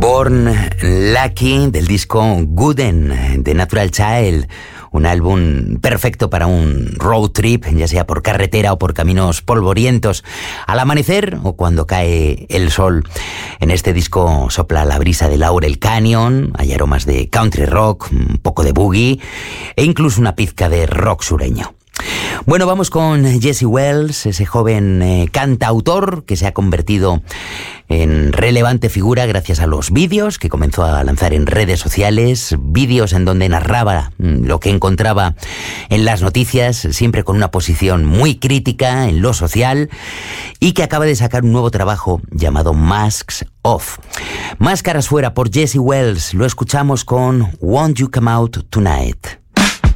Born Lucky del disco Gooden de Natural Child, un álbum perfecto para un road trip, ya sea por carretera o por caminos polvorientos, al amanecer o cuando cae el sol. En este disco sopla la brisa de Laurel Canyon, hay aromas de country rock, un poco de boogie e incluso una pizca de rock sureño. Bueno, vamos con Jesse Wells, ese joven cantautor que se ha convertido en relevante figura gracias a los vídeos que comenzó a lanzar en redes sociales, vídeos en donde narraba lo que encontraba en las noticias, siempre con una posición muy crítica en lo social, y que acaba de sacar un nuevo trabajo llamado Masks Off. Máscaras fuera por Jesse Wells, lo escuchamos con Won't You Come Out Tonight.